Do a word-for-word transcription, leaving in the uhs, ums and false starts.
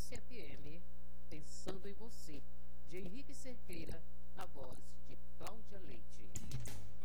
S F M, pensando em você, de Henrique Cerqueira, na voz de Cláudia Leite.